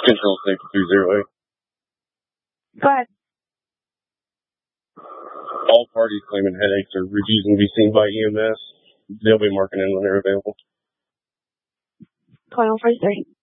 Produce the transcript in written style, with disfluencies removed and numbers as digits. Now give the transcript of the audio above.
Control Safety 308. Go ahead. All parties claiming headaches are refusing to be seen by EMS. They'll be marking in when they're available. 2043.